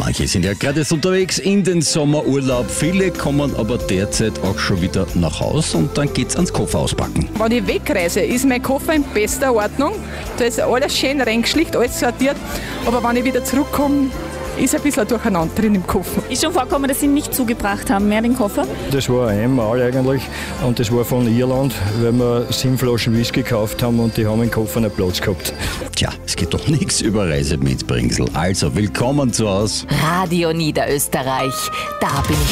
Manche sind ja gerade jetzt unterwegs in den Sommerurlaub. Viele kommen aber derzeit auch schon wieder nach Haus und dann geht's ans Koffer auspacken. Wenn ich wegreise, ist mein Koffer in bester Ordnung. Da ist alles schön reingeschlicht, alles sortiert. Aber wenn ich wieder zurückkomme, ist ein bisschen ein Durcheinander drin im Koffer. Ist schon vorgekommen, dass Sie nicht zugebracht haben, mehr den Koffer? Das war einmal eigentlich und das war von Irland, weil wir 7 Flaschen Whisky gekauft haben und die haben im Koffer nicht Platz gehabt. Tja, es geht doch nichts über Reisemitbringsel. Also, willkommen zu Hause. Radio Niederösterreich, da bin ich